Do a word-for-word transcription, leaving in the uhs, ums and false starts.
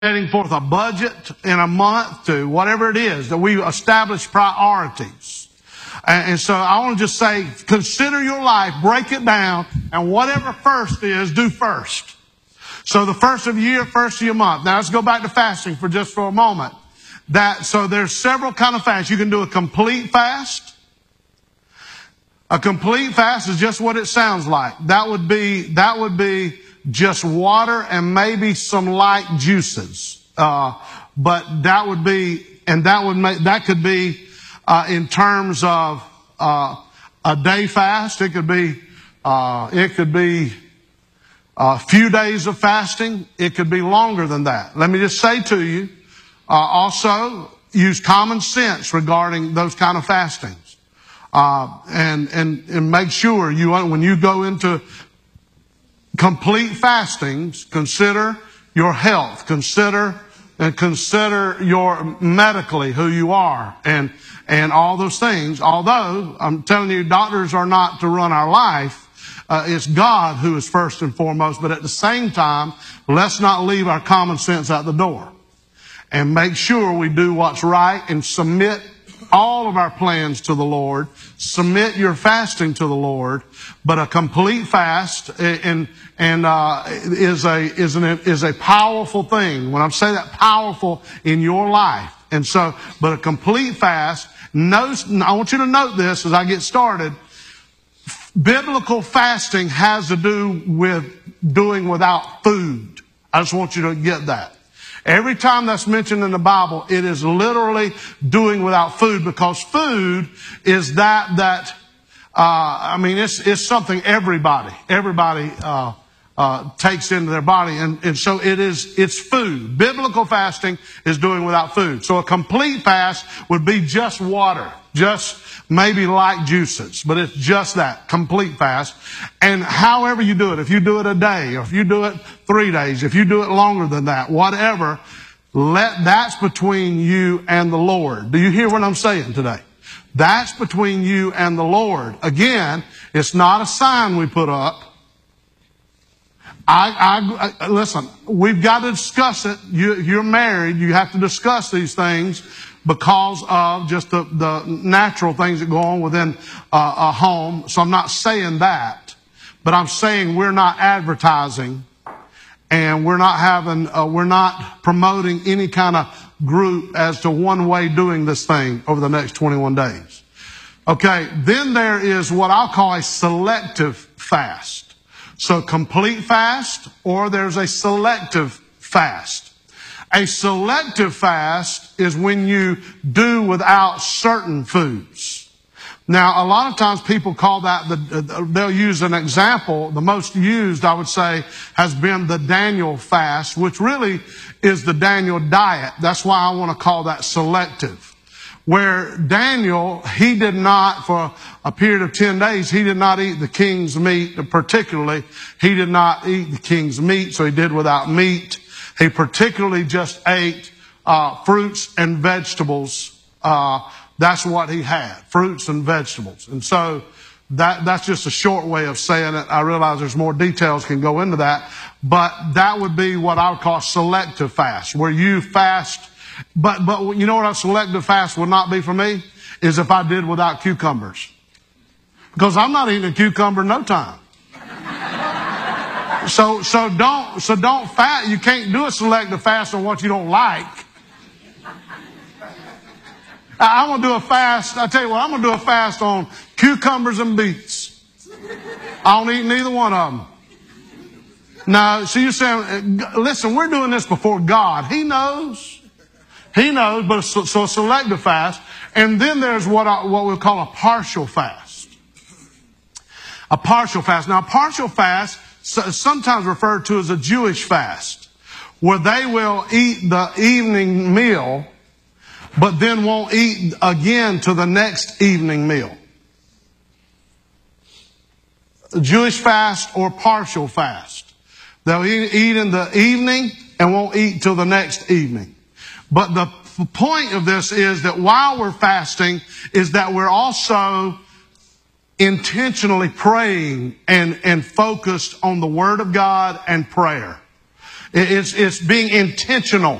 setting forth a budget in a month to whatever it is, that we establish priorities. And, and so I want to just say, consider your life, break it down, and whatever first is, do first. So the first of the year, first of your month. Now let's go back to fasting for just for a moment. That, so there's several kind of fasts. You can do a complete fast. A complete fast is just what it sounds like. That would be, that would be just water and maybe some light juices. Uh, but that would be, and that would make, that could be, uh, in terms of, uh, a day fast. It could be, uh, it could be a few days of fasting. It could be longer than that. Let me just say to you, uh, also use common sense regarding those kind of fastings. Uh, and, and, and make sure you, when you go into complete fastings, consider your health, consider and consider your medically who you are and, and all those things. Although I'm telling you, doctors are not to run our life. Uh, it's God who is first and foremost. But at the same time, let's not leave our common sense out the door and make sure we do what's right and submit all of our plans to the Lord. Submit your fasting to the Lord. But a complete fast and and uh, is a is an is a powerful thing. When I say that, powerful in your life. And so, but a complete fast. Note, I want you to note this as I get started. Biblical fasting has to do with doing without food. I just want you to get that. Every time that's mentioned in the Bible, it is literally doing without food, because food is that, that, uh, I mean, it's, it's something everybody, everybody, uh, uh, takes into their body. And, and so it is, it's food. Biblical fasting is doing without food. So a complete fast would be just water, just maybe light juices, but it's just that, complete fast. And however you do it, if you do it a day, or if you do it three days, if you do it longer than that, whatever, let, that's between you and the Lord. Do you hear what I'm saying today? That's between you and the Lord. Again, it's not a sign we put up. I, I, listen, we've got to discuss it. You, you're married. You have to discuss these things because of just the, the natural things that go on within uh, a home. So I'm not saying that, but I'm saying we're not advertising and we're not having, uh, we're not promoting any kind of group as to one way doing this thing over the next twenty-one days. Okay. Then there is what I'll call a selective fast. So complete fast, or there's a selective fast. A selective fast is when you do without certain foods. Now, a lot of times people call that, the, they'll use an example. The most used, I would say, has been the Daniel fast, which really is the Daniel diet. That's why I want to call that selective. Where Daniel, he did not, for a period of ten days, he did not eat the king's meat. Particularly, he did not eat the king's meat, so he did without meat. He particularly just ate uh fruits and vegetables. Uh That's what he had, fruits and vegetables. And so that that's just a short way of saying it. I realize there's more details can go into that. But that would be what I would call selective fast, where you fast. But, but you know what a selective fast would not be for me? Is if I did without cucumbers. Because I'm not eating a cucumber in no time. So, so don't, so don't fast. You can't do a selective fast on what you don't like. I'm going to do a fast. I tell you what, I'm going to do a fast on cucumbers and beets. I don't eat neither one of them. Now, so you're saying, listen, we're doing this before God. He knows. He knows, but so, so a selective fast. And then there's what I, what we'll call a partial fast. A partial fast. Now, a partial fast is sometimes referred to as a Jewish fast, where they will eat the evening meal, but then won't eat again to the next evening meal. A Jewish fast or partial fast. They'll eat, eat in the evening and won't eat till the next evening. But the point of this is that while we're fasting is that we're also intentionally praying and, and focused on the Word of God and prayer. It's, it's being intentional.